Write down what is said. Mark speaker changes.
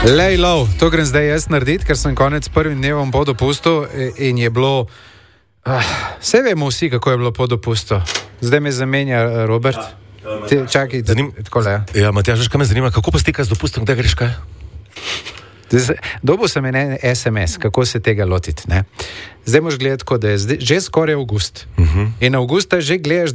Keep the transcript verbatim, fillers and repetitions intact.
Speaker 1: Lej, lov, to grem zdaj jaz narediti, ker sem konec prvim dnevom po dopustu in je bilo... Ah, vse vemo vsi, kako je bilo po dopustu. Zdaj me zamenja Robert. Ti, čakaj,
Speaker 2: Zanim...
Speaker 1: tako le.
Speaker 2: Ja, Matjaž, veš, kaj me zanima, kako pa stika z dopustom, kdaj greš kaj?
Speaker 1: Dobil sem en es em es, kako se tega lotiti. Ne? Zdaj moš gledati, da je zdaj, že skoraj avgust. Uh-huh. In avgusta že gledaš,